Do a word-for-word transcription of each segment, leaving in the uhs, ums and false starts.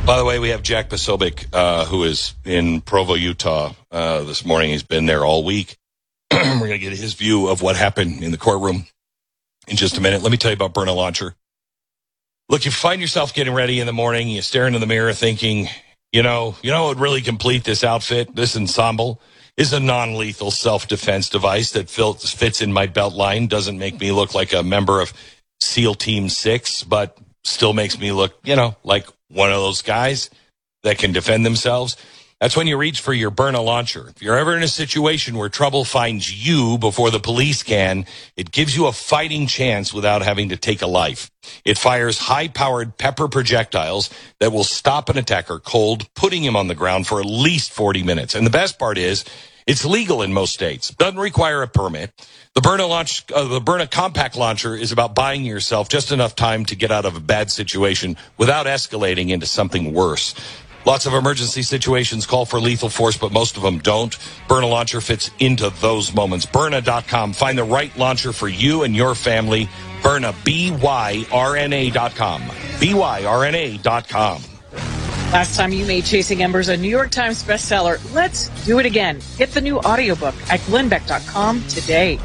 By the way, we have Jack Posobiec, uh, who is in Provo, Utah uh, this morning. He's been there all week. We're going to get his view of what happened in the courtroom in just a minute. Let me tell you about Byrna Launcher. Look, you find yourself getting ready in the morning, you stare into the mirror thinking, you know, you know what would really complete this outfit, this ensemble, is a non-lethal self-defense device that fits in my belt line, doesn't make me look like a member of SEAL Team six, but still makes me look, you know, like one of those guys that can defend themselves. That's when you reach for your Byrna Launcher. If you're ever in a situation where trouble finds you before the police can, it gives you a fighting chance without having to take a life. It fires high-powered pepper projectiles that will stop an attacker cold, putting him on the ground for at least forty minutes. And the best part is, it's legal in most states. Doesn't require a permit. The Byrna launch, uh, the Byrna Compact Launcher is about buying yourself just enough time to get out of a bad situation without escalating into something worse. Lots of emergency situations call for lethal force, but most of them don't. Byrna Launcher fits into those moments. Byrna dot com. Find the right launcher for you and your family. Byrna, B Y R N A dot com. B Y R N A dot com. Last time you made Chasing Embers a New York Times bestseller. Let's do it again. Get the new audiobook at glenn beck dot com today.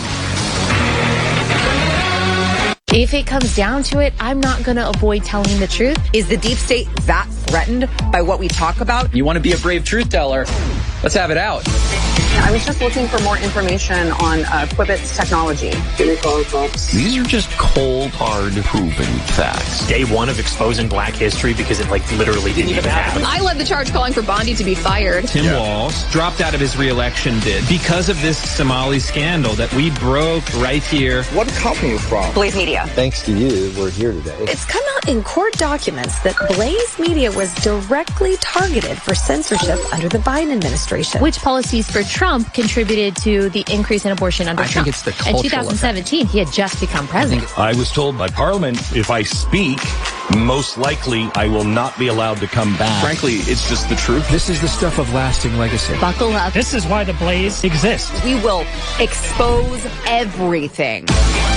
If it comes down to it, I'm not going to avoid telling the truth. Is the deep state that threatened by what we talk about? You want to be a brave truth teller? Let's have it out. I was just looking for more information on uh, Quibbit's technology. These are just cold, hard, proven facts. Day one of exposing black history because it, like, literally didn't even happen. I led the charge calling for Bondi to be fired. Tim yeah. Walz dropped out of his re-election bid because of this Somali scandal that we broke right here. What company from? Blaze Media. Thanks to you, we're here today. It's come out in court documents that Blaze Media was directly targeted for censorship under the Biden administration. Which policies for Trump contributed to the increase in abortion under I Trump? think it's the cultural In two thousand seventeen, effect. He had just become president. I, I was told by Parliament, if I speak, most likely I will not be allowed to come back. Frankly, it's just the truth. This is the stuff of lasting legacy. Buckle up. This is why the Blaze exists. We will expose everything.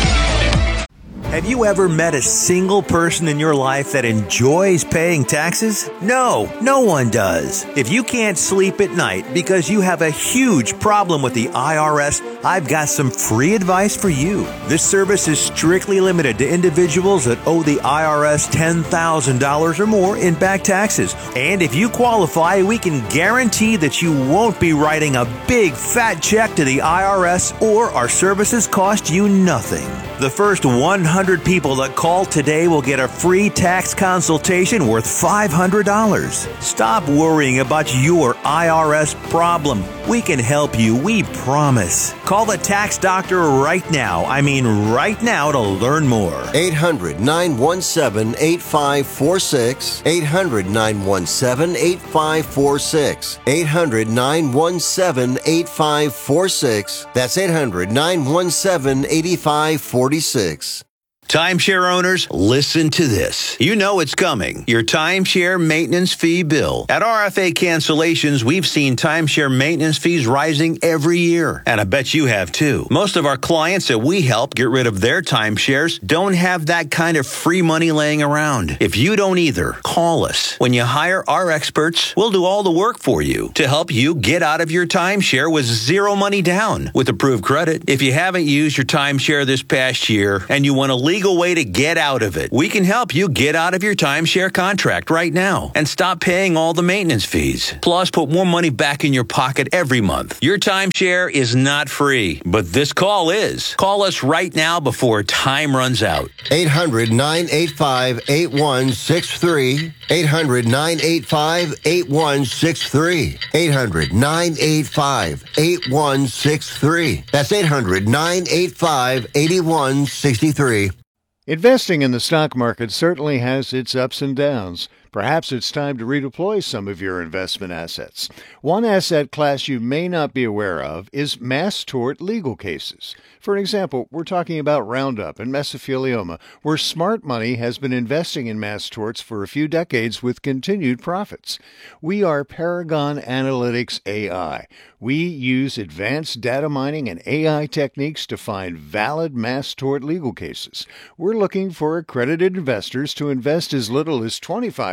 Have you ever met a single person in your life that enjoys paying taxes? No, no one does. If you can't sleep at night because you have a huge problem with the I R S, I've got some free advice for you. This service is strictly limited to individuals that owe the I R S ten thousand dollars or more in back taxes. And if you qualify, we can guarantee that you won't be writing a big fat check to the I R S, or our services cost you nothing. The first one hundred people that call today will get a free tax consultation worth five hundred dollars. Stop worrying about your I R S problem. We can help you, we promise. Call the tax doctor right now. I mean right now to learn more. eight hundred, nine one seven, eight five four six. eight hundred, nine one seven, eight five four six. eight hundred, nine one seven, eight five four six. That's eight hundred, nine one seven, eight five four six. Timeshare owners, listen to this. You know it's coming. Your timeshare maintenance fee bill. At R F A Cancellations, we've seen timeshare maintenance fees rising every year. And I bet you have too. Most of our clients that we help get rid of their timeshares don't have that kind of free money laying around. If you don't either, call us. When you hire our experts, we'll do all the work for you to help you get out of your timeshare with zero money down with approved credit. If you haven't used your timeshare this past year and you want to leave legal way to get out of it. We can help you get out of your timeshare contract right now and stop paying all the maintenance fees. Plus, put more money back in your pocket every month. Your timeshare is not free, but this call is. Call us right now before time runs out. eight hundred, nine eight five, eight one six three. eight hundred, nine eight five, eight one six three. eight hundred, nine eight five, eight one six three. That's eight hundred, nine eight five, eight one six three. Investing in the stock market certainly has its ups and downs. Perhaps it's time to redeploy some of your investment assets. One asset class you may not be aware of is mass tort legal cases. For example, we're talking about Roundup and mesothelioma, where smart money has been investing in mass torts for a few decades with continued profits. We are Paragon Analytics A I. We use advanced data mining and A I techniques to find valid mass tort legal cases. We're looking for accredited investors to invest as little as twenty-five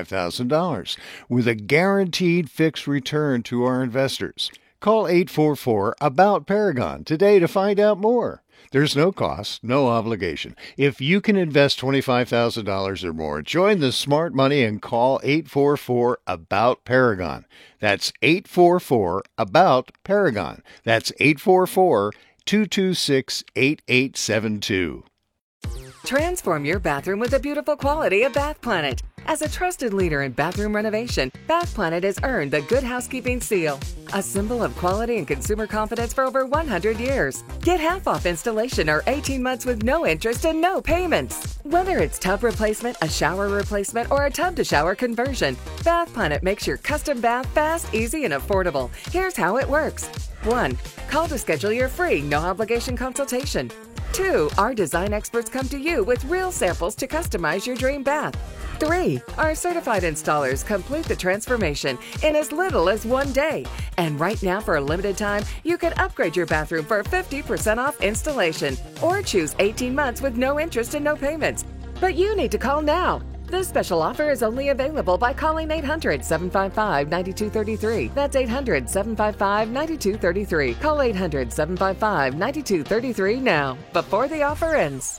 twenty-five thousand dollars with a guaranteed fixed return to our investors. Call eight four four, A B O U T, Paragon today to find out more. There's no cost, no obligation. If you can invest twenty-five thousand dollars or more, join the smart money and call eight four four, A B O U T, Paragon. That's eight four four, A B O U T, Paragon. That's eight four four, two two six, eight eight seven two. Transform your bathroom with the beautiful quality of Bath Planet. As a trusted leader in bathroom renovation, Bath Planet has earned the Good Housekeeping seal, a symbol of quality and consumer confidence for over one hundred years. Get half off installation or eighteen months with no interest and no payments. Whether it's tub replacement, a shower replacement, or a tub-to-shower conversion, Bath Planet makes your custom bath fast, easy, and affordable. Here's how it works. one. Call to schedule your free, no-obligation consultation. two. Our design experts come to you with real samples to customize your dream bath. three. Our certified installers complete the transformation in as little as one day. And right now, for a limited time, you can upgrade your bathroom for fifty percent off installation or choose eighteen months with no interest and no payments. But you need to call now. This special offer is only available by calling eight hundred, seven five five, nine two three three. That's eight hundred, seven five five, nine two three three. Call eight hundred, seven five five, nine two three three now, before the offer ends.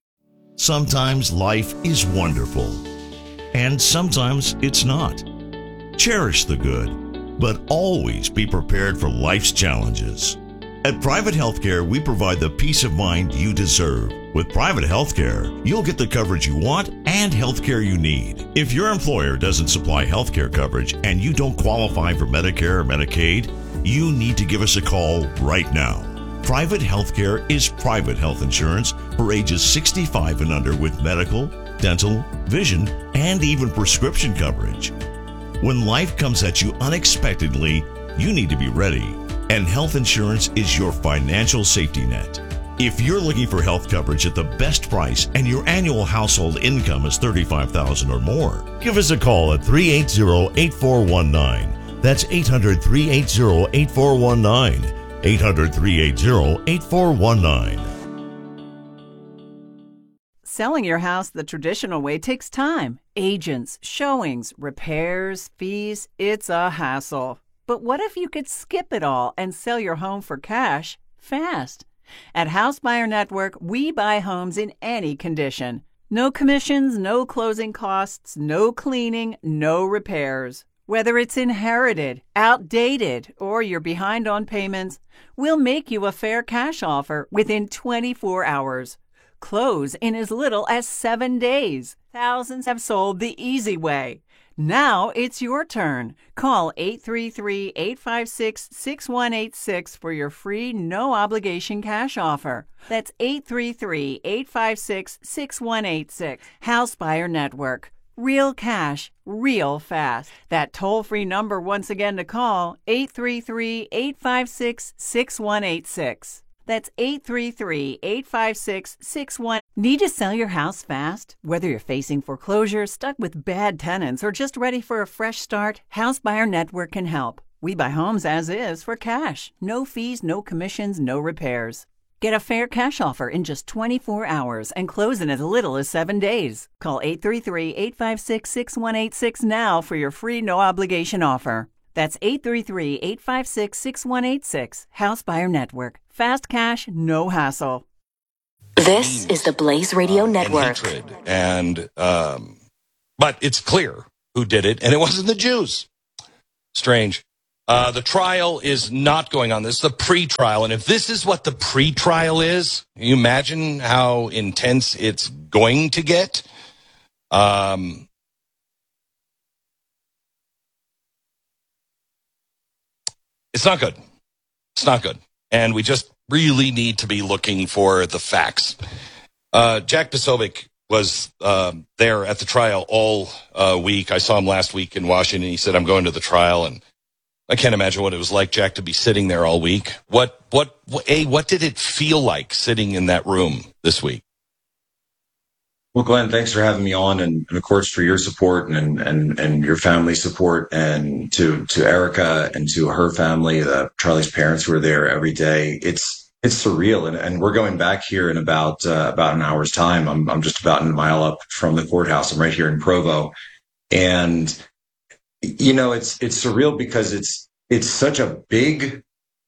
Sometimes life is wonderful, and sometimes it's not. Cherish the good, but always be prepared for life's challenges. At Private Healthcare, we provide the peace of mind you deserve. With Private Healthcare, you'll get the coverage you want and healthcare you need. If your employer doesn't supply healthcare coverage and you don't qualify for Medicare or Medicaid, you need to give us a call right now. Private Healthcare is private health insurance for ages sixty-five and under with medical, dental, vision, and even prescription coverage. When life comes at you unexpectedly, you need to be ready, and health insurance is your financial safety net. If you're looking for health coverage at the best price and your annual household income is thirty-five thousand dollars or more, give us a call at three eight zero, eight four one nine. That's eight hundred, three eight zero, eight four one nine. eight hundred, three eight zero, eight four one nine. Selling your house the traditional way takes time. Agents, showings, repairs, fees. It's a hassle. But what if you could skip it all and sell your home for cash fast? At House Buyer Network, we buy homes in any condition. No commissions, no closing costs, no cleaning, no repairs. Whether it's inherited, outdated, or you're behind on payments, we'll make you a fair cash offer within twenty-four hours. Close in as little as seven days. Thousands have sold the easy way. Now it's your turn. Call eight three three, eight five six, six one eight six for your free no-obligation cash offer. That's eight three three, eight five six, six one eight six. House Buyer Network. Real cash, real fast. That toll-free number once again to call, eight three three, eight five six, six one eight six. That's eight three three, eight five six, six one eight six. Need to sell your house fast? Whether you're facing foreclosure, stuck with bad tenants, or just ready for a fresh start, House Buyer Network can help. We buy homes as is for cash. No fees, no commissions, no repairs. Get a fair cash offer in just twenty-four hours and close in as little as seven days. Call eight three three, eight five six, six one eight six now for your free no-obligation offer. That's eight three three, eight five six, six one eight six. House Buyer Network. Fast cash, no hassle. This is the Blaze Radio Network. And hatred, and um, but it's clear who did it, and it wasn't the Jews. Strange. Uh, the trial is not going on. This is the pre-trial, and if this is what the pre-trial is, can you imagine how intense it's going to get? Um, it's not good. It's not good. And we just really need to be looking for the facts. Uh, Jack Posobiec was uh, there at the trial all uh, week. I saw him last week in Washington. He said, I'm going to the trial, and I can't imagine what it was like, Jack, to be sitting there all week. What, what, what, A, what did it feel like sitting in that room this week? Well, Glenn, thanks for having me on, and, and of course for your support and, and, and your family's support, and to, to Erica and to her family, the Charlie's parents who are there every day. It's, it's surreal. And, and we're going back here in about, uh, about an hour's time. I'm, I'm just about a mile up from the courthouse. I'm right here in Provo. And, you know, it's, it's surreal because it's, it's such a big,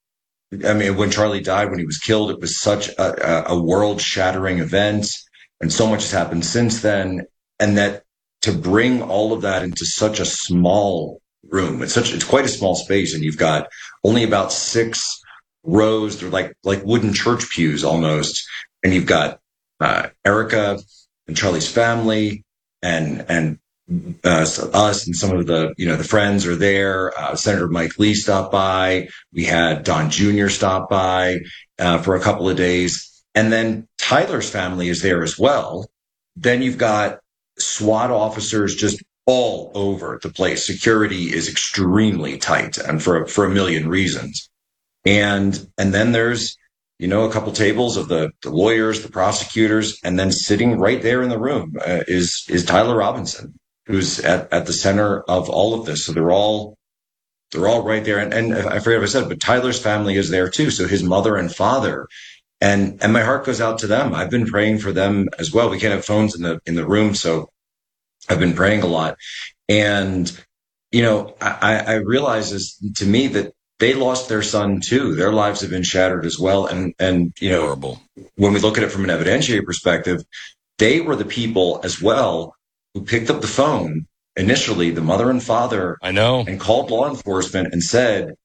I mean, when Charlie died, when he was killed, it was such a, a world shattering event, and so much has happened since then. And that to bring all of that into such a small room, it's such, it's quite a small space. And you've got only about six rows. They're like, like wooden church pews almost. And you've got, uh, Erica and Charlie's family and, and, uh, us and some of the, you know, the friends are there. Uh, Senator Mike Lee stopped by. We had Don Junior stop by, uh, for a couple of days. And then Tyler's family is there as well. Then you've got SWAT officers just all over the place. Security is extremely tight, and for, for a million reasons. And, and then there's, you know, a couple tables of the, the lawyers, the prosecutors, and then sitting right there in the room uh, is, is Tyler Robinson, who's at, at the center of all of this. So they're all, they're all right there. And, and I forget if I said, but Tyler's family is there too. So his mother and father, and, and my heart goes out to them. I've been praying for them as well. We can't have phones in the, in the room. So I've been praying a lot. And, you know, I, I realize is to me that they lost their son too. Their lives have been shattered as well. And, and, you know, horrible. When we look at it from an evidentiary perspective, they were the people as well who picked up the phone initially, the mother and father, I know, and called law enforcement and said,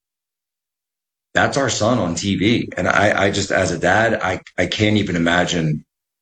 that's our son on T V. And I, I just, as a dad, I, I can't even imagine.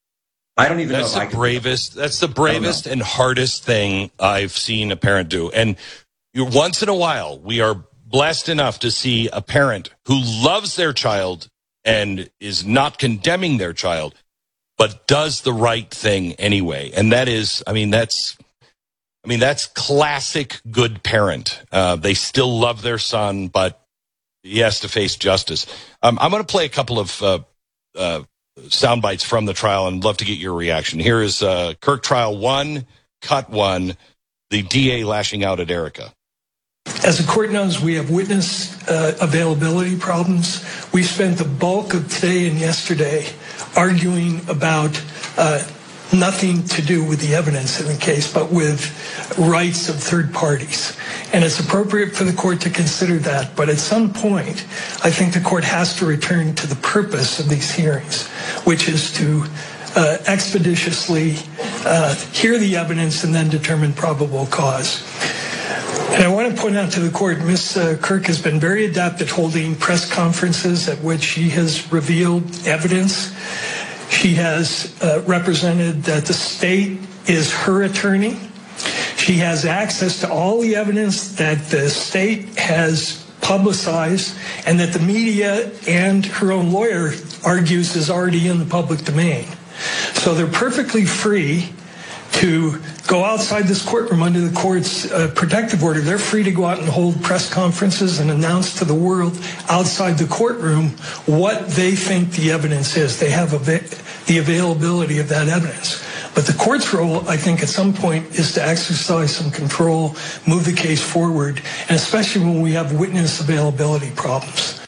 I don't even that's know the if I could bravest, that's the bravest and hardest thing I've seen a parent do. And you, once in a while, we are blessed enough to see a parent who loves their child and is not condemning their child, but does the right thing anyway. And that is, I mean, that's, I mean, that's classic good parent. Uh, they still love their son, but he has to face justice. Um, I'm going to play a couple of uh, uh, sound bites from the trial and love to get your reaction. Here is uh, Kirk Trial one, Cut one, the D A lashing out at Erica. As the court knows, we have witness uh, availability problems. We spent the bulk of today and yesterday arguing about uh, nothing to do with the evidence in the case, but with rights of third parties. And it's appropriate for the court to consider that. But at some point, I think the court has to return to the purpose of these hearings, which is to uh, expeditiously uh, hear the evidence and then determine probable cause. And I want to point out to the court, Miz Kirk has been very adept at holding press conferences at which she has revealed evidence. She has uh, represented that the state is her attorney. She has access to all the evidence that the state has publicized and that the media and her own lawyer argues is already in the public domain. So they're perfectly free to go outside this courtroom under the court's uh, protective order. They're free to go out and hold press conferences and announce to the world outside the courtroom what they think the evidence is. They have av- the availability of that evidence. But the court's role, I think, at some point is to exercise some control, move the case forward, and especially when we have witness availability problems.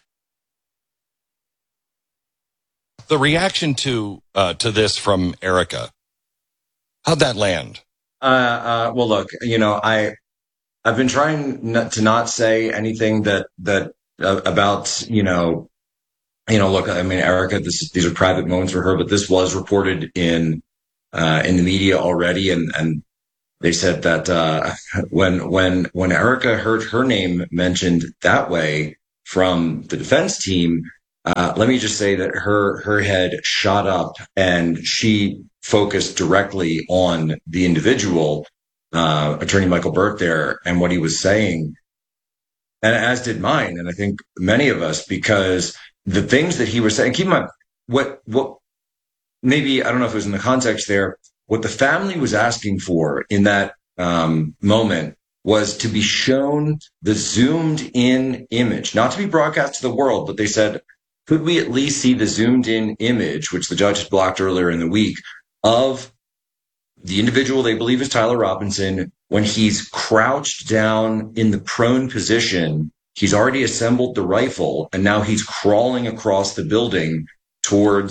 The reaction to uh, to this from Erica, how'd that land? Uh, uh, well, look, you know, I, I've been trying not to not say anything that, that, uh, about, you know, you know, look, I mean, Erica, this is, these are private moments for her, but this was reported in, uh, in the media already. And, and they said that, uh, when, when, when Erica heard her name mentioned that way from the defense team, uh, let me just say that her, her head shot up and she focused directly on the individual, uh, attorney Michael Burke there and what he was saying. And as did mine. And I think many of us, because the things that he was saying, keep in mind what, what maybe, I don't know if it was in the context there, what the family was asking for in that, um, moment was to be shown the zoomed in image, not to be broadcast to the world, but they said, could we at least see the zoomed in image, which the judge had blocked earlier in the week, of the individual they believe is Tyler Robinson when he's crouched down in the prone position. He's already assembled the rifle and now he's crawling across the building towards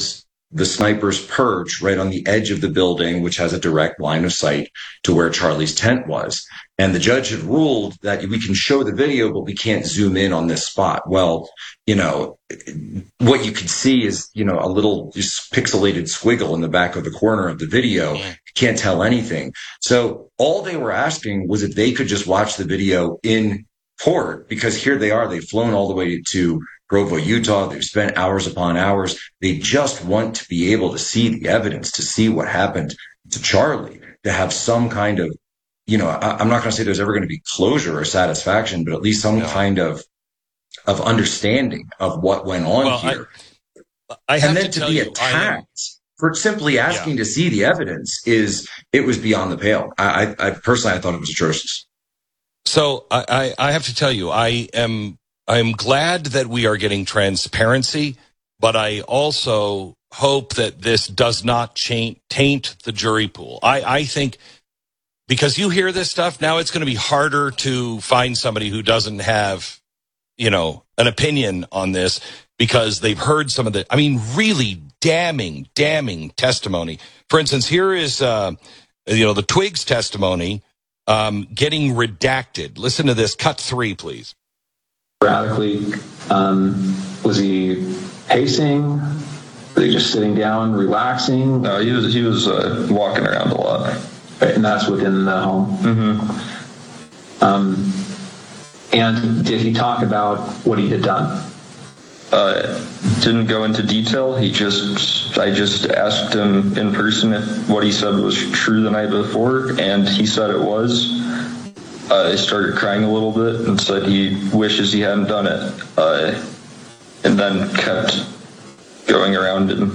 the sniper's perch right on the edge of the building, which has a direct line of sight to where Charlie's tent was. And the judge had ruled that we can show the video, but we can't zoom in on this spot. Well, you know, what you could see is, you know, a little just pixelated squiggle in the back of the corner of the video. You can't tell anything. So all they were asking was if they could just watch the video in court, because here they are. They've flown all the way to Provo, Utah. They've spent hours upon hours. They just want to be able to see the evidence, to see what happened to Charlie, to have some kind of, you know, I, I'm not going to say there's ever going to be closure or satisfaction, but at least some no. kind of of understanding of what went on well, here. I, I have and then to, to tell be you, attacked for simply asking yeah. to see the evidence is, it was beyond the pale. I, I, I personally, I thought it was atrocious. So I, I, I have to tell you, I am I'm glad that we are getting transparency, but I also hope that this does not chain, taint the jury pool. I, I think because you hear this stuff, now it's going to be harder to find somebody who doesn't have, you know, an opinion on this because they've heard some of the, I mean, really damning, damning testimony. For instance, here is, uh, you know, the Twiggs testimony um, getting redacted. Listen to this. Cut three, please. Radically, um, was he pacing? Was he just sitting down, relaxing? No, he was he was uh, walking around a lot. Right, and that's within the home. Mm-hmm. Um, and did he talk about what he had done? Uh, didn't go into detail. He just, I just asked him in person if what he said was true the night before, and he said it was. Uh, he started crying a little bit and said he wishes he hadn't done it, uh, and then kept going around and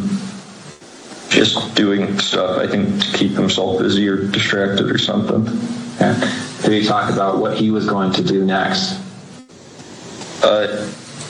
just doing stuff, I think, to keep himself busy or distracted or something. Okay. Did he talk about what he was going to do next? Uh,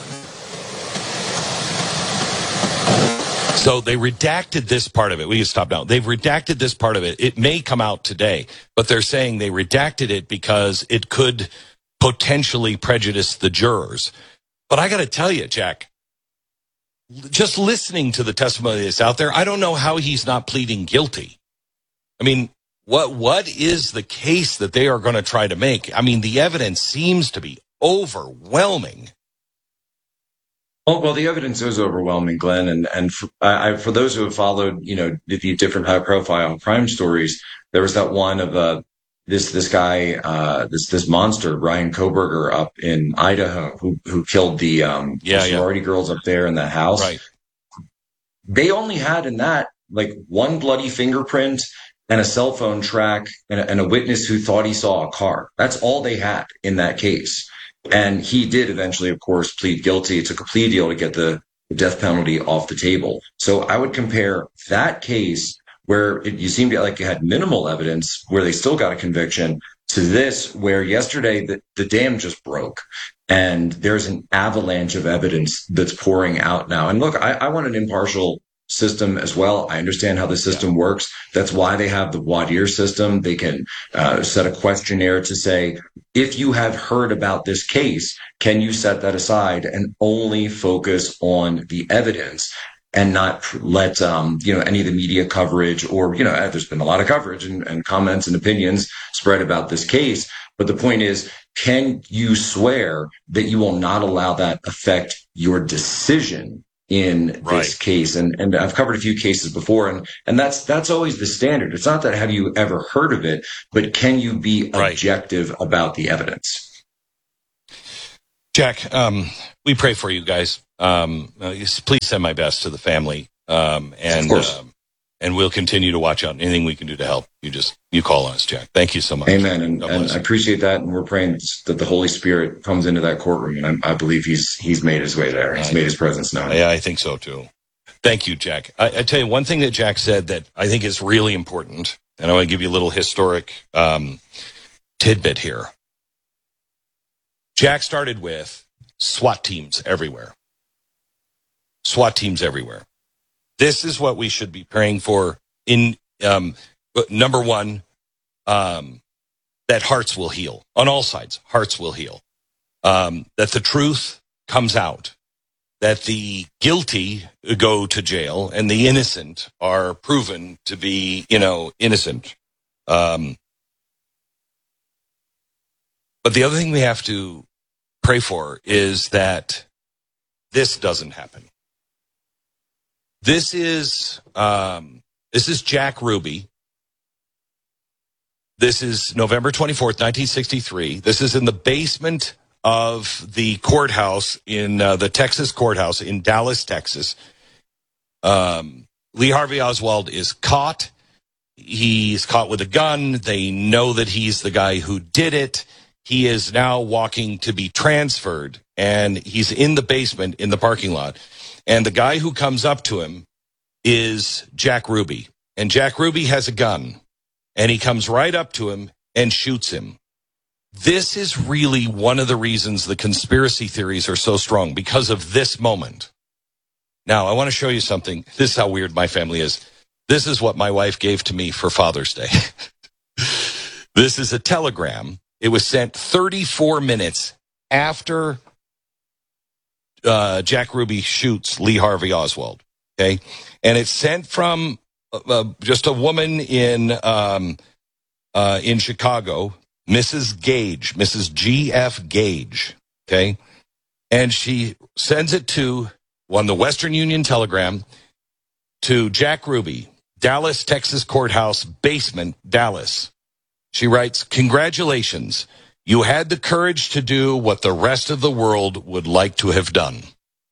So they redacted this part of it. We can stop now. They've redacted this part of it. It may come out today, but they're saying they redacted it because it could potentially prejudice the jurors. But I got to tell you, Jack, just listening to the testimony that's out there, I don't know how he's not pleading guilty. I mean, what what is the case that they are going to try to make? I mean, the evidence seems to be overwhelming. Oh, well, the evidence is overwhelming, Glenn, and and for, I, for those who have followed, you know, the different high-profile crime stories, there was that one of uh, this this guy, uh, this this monster, Ryan Koberger, up in Idaho, who who killed the um, yeah, the sorority yeah. girls up there in that house. Right. They only had in that like one bloody fingerprint and a cell phone track and a, and a witness who thought he saw a car. That's all they had in that case. And he did eventually, of course, plead guilty. It took a plea deal to get the, the death penalty off the table. So I would compare that case where it, you seem to like you had minimal evidence where they still got a conviction to this where yesterday the, the dam just broke and there's an avalanche of evidence that's pouring out now. And look, I, I want an impartial system as well. I understand how the system works. That's why they have the voir dire system. They can uh, set a questionnaire to say, if you have heard about this case, can you set that aside and only focus on the evidence and not let, um, you know, any of the media coverage or, you know, there's been a lot of coverage and, and comments and opinions spread about this case. But the point is, can you swear that you will not allow that affect your decision in this right. case? And and I've covered a few cases before, and and that's that's always the standard. It's not that have you ever heard of it, but can you be right. objective about the evidence? Jack, um, we pray for you guys. Um, uh, please send my best to the family, um, and uh, and we'll continue to watch out. Anything we can do to help, you just you call us, Jack. Thank you so much. Amen. And, and I appreciate that, and we're praying that the Holy Spirit comes into that courtroom, and I, I believe he's he's made his way there. He's I, made his presence known. Yeah, I think so too. Thank you, Jack. I, I tell you one thing that Jack said that I think is really important, and I want to give you a little historic um, tidbit here. Jack started with SWAT teams everywhere. SWAT teams everywhere. This is what we should be praying for. In um, number one, um, that hearts will heal on all sides. Hearts will heal. Um, that the truth comes out. that the guilty go to jail and the innocent are proven to be, you know, innocent. Um, but the other thing we have to pray for is that this doesn't happen. This is um, this is Jack Ruby. This is November twenty-fourth, nineteen sixty-three. This is in the basement of the courthouse in uh, the Texas courthouse in Dallas, Texas. Um, Lee Harvey Oswald is caught. He's caught with a gun. They know that he's the guy who did it. He is now walking to be transferred, and he's in the basement in the parking lot. And the guy who comes up to him is Jack Ruby. And Jack Ruby has a gun, and he comes right up to him and shoots him. This is really one of the reasons the conspiracy theories are so strong, because of this moment. Now, I want to show you something. This is how weird my family is. This is what my wife gave to me for Father's Day. This is a telegram. It was sent thirty-four minutes after uh, Jack Ruby shoots Lee Harvey Oswald. Okay, and it's sent from uh, just a woman in um, uh, in Chicago, Missus Gage, Missus G F Gage. Okay, and she sends it to on the Western Union Telegram to Jack Ruby, Dallas, Texas Courthouse, basement, Dallas. She writes, "Congratulations. You had the courage to do what the rest of the world would like to have done."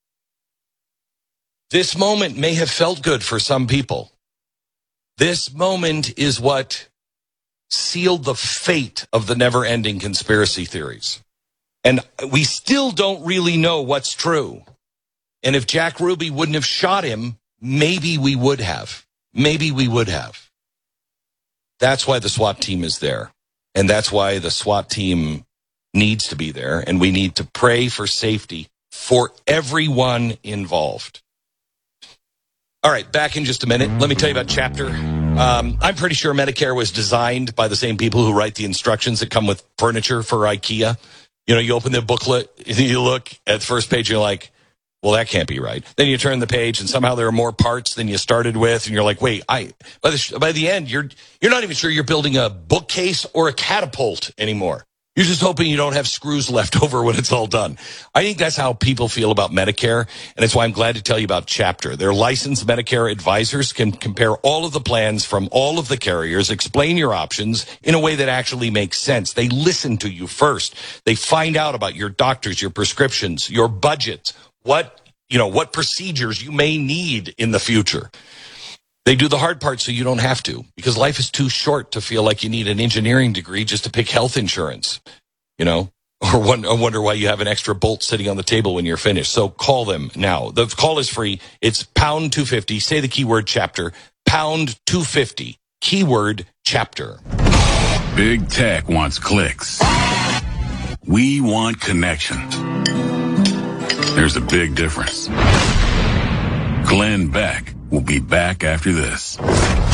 This moment may have felt good for some people. This moment is what sealed the fate of the never-ending conspiracy theories. And we still don't really know what's true. And if Jack Ruby wouldn't have shot him, maybe we would have. Maybe we would have. That's why the SWAT team is there. And that's why the SWAT team needs to be there. And we need to pray for safety for everyone involved. All right, back in just a minute. Let me tell you about Chapter. Um, I'm pretty sure Medicare was designed by the same people who write the instructions that come with furniture for IKEA. You know, you open the booklet, you look at the first page, you're like, well, that can't be right. Then you turn the page, and somehow there are more parts than you started with, and you're like, wait, I by the by the end, you're you're not even sure you're building a bookcase or a catapult anymore. You're just hoping you don't have screws left over when it's all done. I think that's how people feel about Medicare, and that's why I'm glad to tell you about Chapter. Their licensed Medicare advisors can compare all of the plans from all of the carriers, explain your options in a way that actually makes sense. They listen to you first. They find out about your doctors, your prescriptions, your budgets, what, you know, what procedures you may need in the future. They do the hard part so you don't have to, because life is too short to feel like you need an engineering degree just to pick health insurance, you know, or wonder why you have an extra bolt sitting on the table when you're finished. So call them now. The call is free. It's pound two fifty. Say the keyword Chapter. Pound two fifty. Keyword Chapter. Big tech wants clicks. We want connection. There's a big difference. Glenn Beck will be back after this.